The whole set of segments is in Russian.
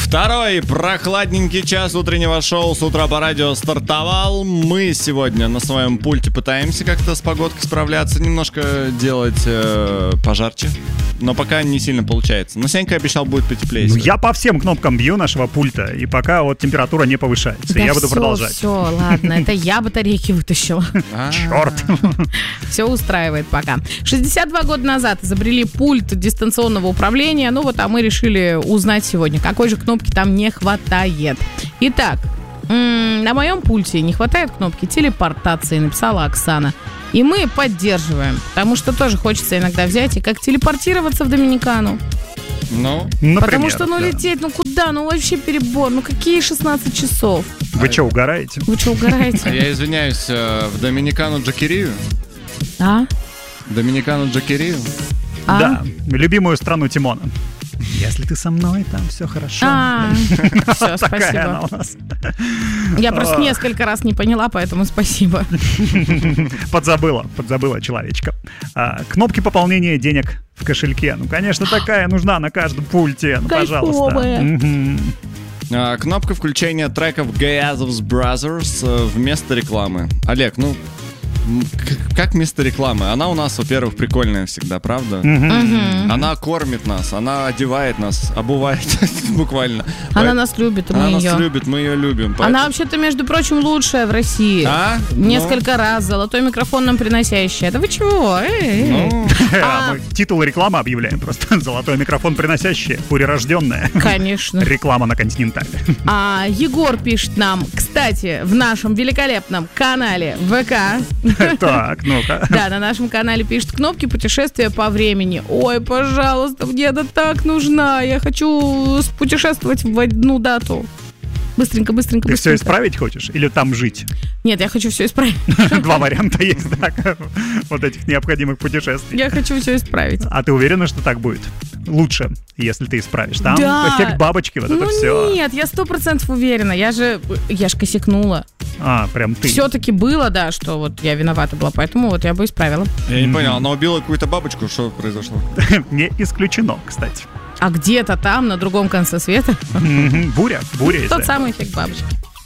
Второй прохладненький час утреннего шоу «С утра по радио» стартовал. Мы сегодня на своем пульте пытаемся как-то с погодкой справляться, немножко делать пожарче, но пока не сильно получается. Но Сенька обещал, будет потеплее. Ну, я по всем кнопкам бью нашего пульта, и пока вот температура не повышается, да я буду продолжать. Все, ладно, это я батарейки вытащила. Черт. Все устраивает пока. 62 года назад изобрели пульт дистанционного управления, а мы решили узнать сегодня, какой же кнопки там не хватает. Итак, на моем пульте не хватает кнопки телепортации, написала Оксана. И мы поддерживаем, потому что тоже хочется иногда взять и как телепортироваться в Доминикану. Ну, например, потому что, лететь, куда, вообще перебор, какие 16 часов? Вы что, угораете? Вы что, угораете? Я извиняюсь, в Доминикану Джокерию? А? Доминикану Джокерию? Да, любимую страну Тимона. Если ты со мной, там все хорошо. Все, Такая она спасибо. у нас. Я просто несколько раз не поняла, поэтому спасибо. Подзабыла человечка. Кнопки пополнения денег в кошельке. Конечно, такая нужна на каждом пульте. Пожалуйста. Кнопка включения треков Gayazov's Brothers вместо рекламы. Олег, как вместо рекламы? Она у нас, во-первых, прикольная всегда, правда? Она кормит нас, она одевает нас, обувает буквально. Она нас любит, Она мы ее. нас любит, мы ее любим. Поэтому... Она вообще-то, между прочим, лучшая в России. Несколько раз золотой микрофон нам приносящая. Да вы чего? Мы титул рекламы объявляем просто. Золотой микрофон приносящий, прирожденная. Конечно. Реклама на Континентале. Егор пишет нам, кстати, в нашем великолепном канале ВК. Так, ну-ка. Да, на нашем канале пишет: кнопки путешествия по времени. Ой, пожалуйста, мне это так нужна. Я хочу путешествовать в одну дату. Быстренько. Ты все исправить хочешь? Или там жить? Нет, я хочу все исправить. Два варианта есть, так, вот этих необходимых путешествий. Я хочу все исправить. А ты уверена, что так будет? Лучше, если ты исправишь. Там эффект бабочки, вот это все. Нет, я 100% уверена. Я же косякнула. Прям ты. Все-таки было, да, что вот я виновата была, поэтому вот я бы исправила. Я не понял, она убила какую-то бабочку, что произошло? Не исключено, кстати. А где-то там, на другом конце света, буря. тот самый эффект бабочки.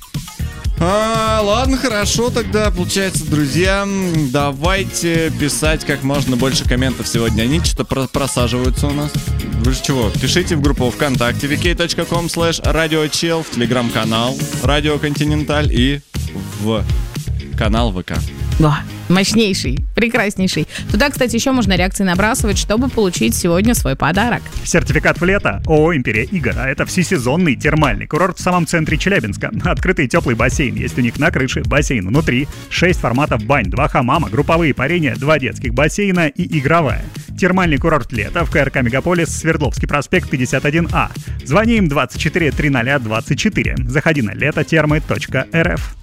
Ладно, хорошо тогда. Получается, друзья, давайте писать как можно больше комментов сегодня. Они что-то просаживаются у нас. Вы же чего? Пишите в группу ВКонтакте vk.com/radiochill, в телеграм-канал Радио Континенталь и в канал ВК. Мощнейший, прекраснейший. Туда, кстати, еще можно реакции набрасывать, чтобы получить сегодня свой подарок. Сертификат в лето ООО «Империя Игр». А это всесезонный термальный курорт в самом центре Челябинска. Открытый теплый бассейн. Есть у них на крыше, бассейн внутри, 6 форматов бань, 2 хамама, групповые парения, 2 детских бассейна и игровая. Термальный курорт «Лето» в КРК «Мегаполис», Свердловский проспект, 51А. Звони им 24 300 24. Заходи на летотермы.рф.